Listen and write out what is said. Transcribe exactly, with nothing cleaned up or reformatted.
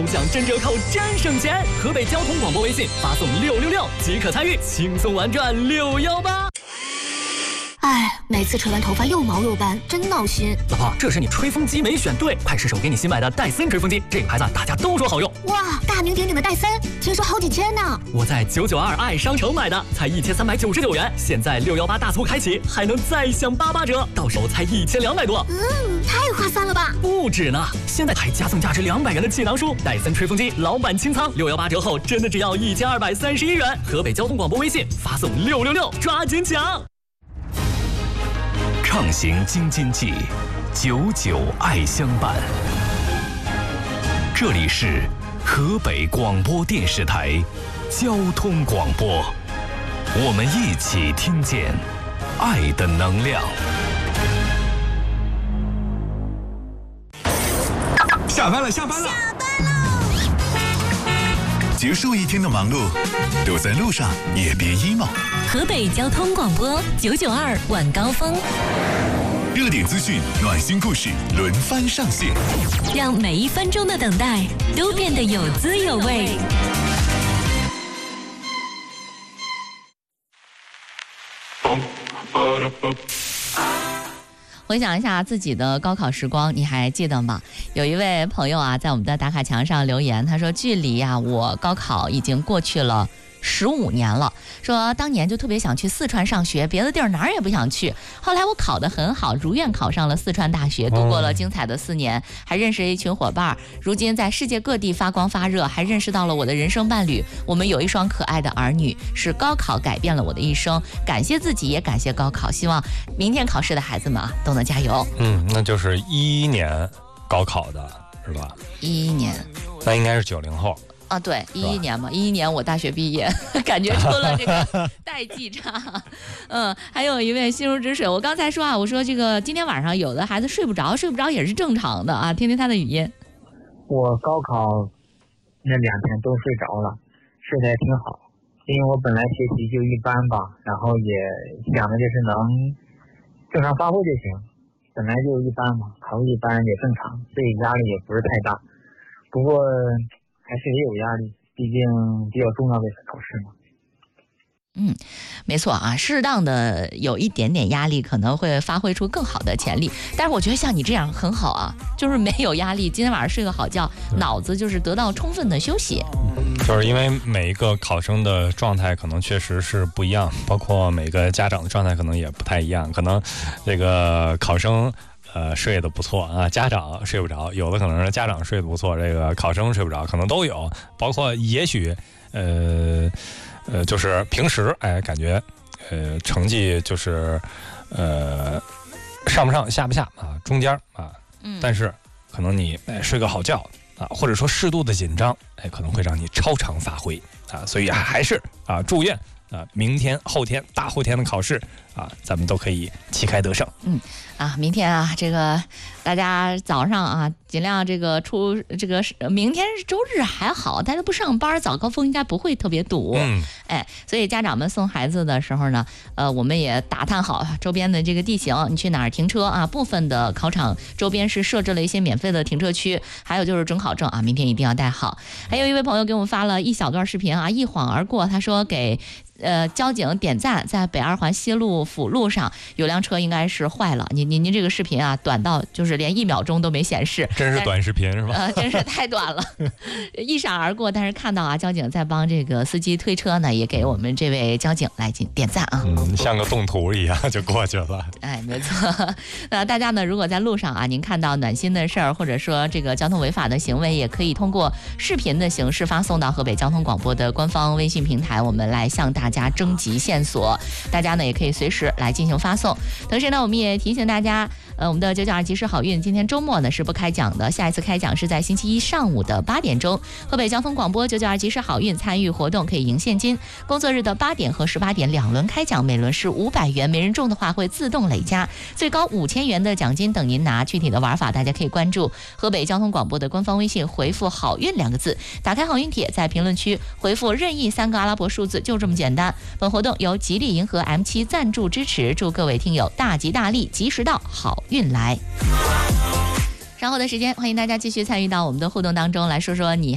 享真折扣真省钱。河北交通广播微信发送六六六即可参与，轻松玩转六幺八。 哎，每次吹完头发又毛又斑，真闹心。 老婆，这是你吹风机没选对，快试手给你新买的戴森吹风机，这个牌子大家都说好用。 哇，大名鼎鼎的戴森，听说好几千呢。 我在九九二爱商城买的，才一千三百九十九元，现在六幺八大促开启，还能再享八八折，到手才一千两百多。 嗯，太划算了吧？ 不止呢，现在还加赠价值两百元的气囊书，戴森吹风机老板清仓，六幺八折后真的只要一千二百三十一元。河北交通广播微信发送六六六，抓紧抢！ 畅行京津冀，九九爱相伴。这里是河北广播电视台交通广播，我们一起听见爱的能量。 下班了，下班了， 下班喽！ 结束一天的忙碌，都在路上，也别 emo。 河北交通广播九九二晚高峰， 热点资讯、暖心故事轮番上线， 让每一分钟的等待都变得有滋有味。 回想一下自己的高考时光，你还记得吗？有一位朋友啊，在我们的打卡墙上留言，他说：“距离啊，我高考已经过去了十五年了，说当年就特别想去四川上学，别的地儿哪儿也不想去。后来我考得很好，如愿考上了四川大学，度过了精彩的四年，还认识了一群伙伴。如今在世界各地发光发热，还认识到了我的人生伴侣。我们有一双可爱的儿女，是高考改变了我的一生。感谢自己，也感谢高考。希望明天考试的孩子们啊，都能加油。” 嗯，那就是一一年高考的是吧？ 一一年， 那应该是九零后。 啊，对，一一年嘛，一一年我大学毕业，感觉出了这个代际差。嗯，还有一位心如止水，我刚才说啊，我说这个今天晚上有的孩子睡不着，睡不着也是正常的啊，听听他的语音。 我高考那两天都睡着了，睡得也挺好，因为我本来学习就一般吧，然后也想的就是能正常发挥就行，本来就一般嘛，考一般也正常，所以压力也不是太大。不过还是也有压力，毕竟比较重要的是考试嘛。 嗯，没错啊，适当的有一点点压力，可能会发挥出更好的潜力。但是我觉得像你这样很好啊，就是没有压力，今天晚上睡个好觉，脑子就是得到充分的休息。 就是因为每一个考生的状态可能确实是不一样，包括每个家长的状态可能也不太一样，可能这个考生呃，睡得不错啊，家长睡不着，有的可能是家长睡得不错，这个考生睡不着，可能都有，包括也许，呃，呃，就是平时哎，感觉，呃，成绩就是呃上不上下不下啊，中间啊，嗯，但是可能你哎睡个好觉啊，或者说适度的紧张，哎，可能会让你超常发挥啊，所以还是啊，祝愿啊，明天、后天、大后天的考试啊，咱们都可以旗开得胜。 嗯，啊，明天啊，这个大家早上啊，尽量这个出这个，明天是周日还好，大家不上班，早高峰应该不会特别堵。嗯，哎，所以家长们送孩子的时候呢，呃，我们也打探好周边的这个地形，你去哪儿停车啊？部分的考场周边是设置了一些免费的停车区，还有就是准考证啊，明天一定要带好。还有一位朋友给我们发了一小段视频啊，一晃而过，他说给呃交警点赞，在北二环西路辅路上有辆车应该是坏了，您您您这个视频啊短到就是连一秒钟都没显示， 真是短视频是吧？ 呃，真是太短了，一闪而过。但是看到啊，交警在帮这个司机推车呢，也给我们这位交警来进点赞啊， 嗯，像个动图一样就过去了。 哎，没错。那大家呢，如果在路上啊，您看到暖心的事儿，或者说这个交通违法的行为，也可以通过视频的形式发送到河北交通广播的官方微信平台，我们来向大家征集线索。大家呢也可以随时来进行发送。同时呢，我们也提醒大家，呃，我们的九九二及时好运今天周末呢是不开奖的，下一次开奖是在星期一上午的八点钟。河北交通广播九九二及时好运参与活动可以赢现金，工作日的八点和十八点两轮开奖，每轮是五百元，没人中的话会自动累加，最高五千元的奖金等您拿。具体的玩法大家可以关注河北交通广播的官方微信，回复好运两个字，打开好运帖，在评论区回复任意三个阿拉伯数字，就这么简单。本活动由吉利银河 M 七 赞助支持，祝各位听友大吉大利，及时到，好运来。稍后的时间，欢迎大家继续参与到我们的互动当中，来说说你